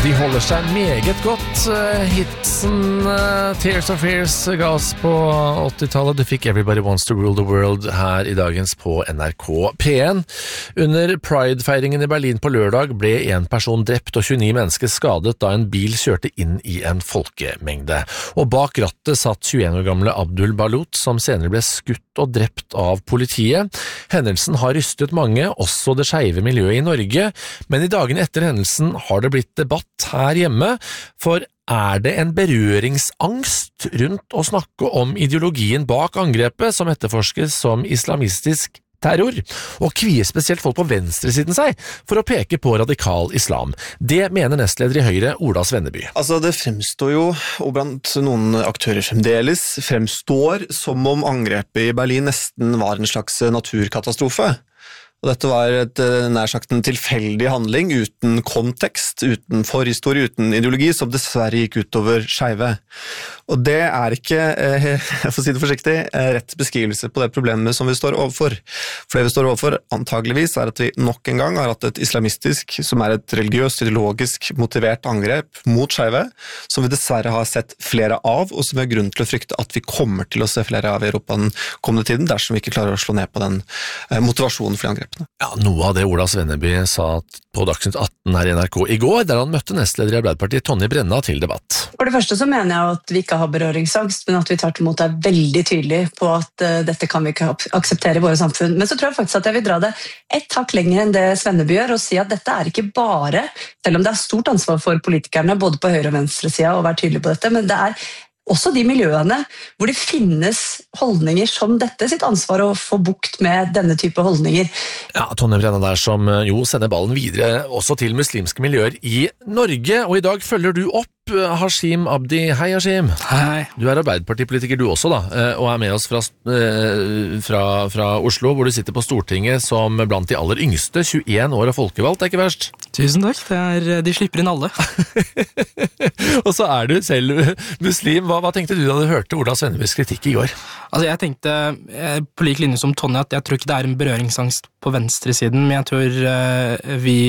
De holder seg meget godt. Hitsen Tears of Fears ga oss på 80-tallet. Du fikk Everybody Wants to Rule the World her i dagens på NRK P1. Under Pride-feiringen i Berlin på lørdag ble en person drept og 29 mennesker skadet da en bil kjørte inn i en folkemengde. Og bak rattet satt 21 år gamle Abdul Balut, som senere ble skutt og drept av politiet. Hendelsen har rystet mange, også det skeive miljøet i Norge, men i dagene etter hendelsen har det blitt debatt her hjemme, for er det en berøringsangst rundt å snakke om ideologien bak angrepet som etterforskes som islamistisk terror, og kvier spesielt folk på venstresiden seg for å peke på radikal islam. Det mener nestleder i Høyre, Ola Svenneby. Altså, det fremstår jo, og blant noen aktører fremdeles, fremstår som om angrepet i Berlin nesten var en slags naturkatastrofe. Og dette var nær sagt en tilfeldig handling, uten kontekst, uten forhistorie, uten ideologi, som dessverre gikk utover skeive. Og det er ikke, jeg får si det forsiktig, rett beskrivelse på det problemet som vi står overfor. For det vi står overfor, antageligvis, er at vi nok en gang har hatt et islamistisk, som er et religiøst, ideologisk motivert angrep mot skeive, som vi dessverre har sett flere av, og som vi har grunn til å frykte at vi kommer til å se flere av i Europa den kommende tiden, dersom vi ikke klarer å slå ned på den motivasjonen for angrep. Ja, noe av det Ola Svenneby sa på Dagsnytt 18 her i NRK i går, der han møtte nestleder i Arbeiderpartiet Tonje Brenna til debatt. For det første så mener jeg at vi ikke har berøringsangst, men at vi tvert imot er veldig tydelige på at dette kan vi ikke akseptere i våre samfunn. Men så tror jeg faktisk at jeg vil dra det et hakk lenger enn det Svenneby gjør, og si at dette er ikke bare, selv om det er stort ansvar for politikerne, både på høyre- og venstresida, å være tydelige på dette, men det er også de miljøene hvor det finnes holdninger som dette, sitt ansvar å få bukt med denne type holdninger. Ja, Tonje Brenna der som jo sender ballen videre også til muslimske miljøer i Norge, og i dag følger du opp Hashim Abdi. Hei Hashim. Hei. Du er Arbeiderpartipolitiker du også da, og er med oss fra Oslo, hvor du sitter på Stortinget som blant de aller yngste, 21 år og folkevalgt, det er ikke verst? Tusen takk, de slipper inn alle. Og så er du selv muslim. Hva tenkte du da du hørte Ola Svennebys kritikk i går? Altså jeg tenkte, på lik linje som Tonje, at jeg tror ikke det er en berøringsangst på venstresiden, men jeg tror vi